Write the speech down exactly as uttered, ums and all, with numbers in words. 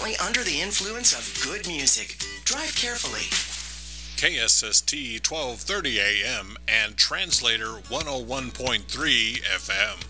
definitely under the influence of good music. Drive carefully. K S S T twelve thirty A M and Translator one oh one point three F M.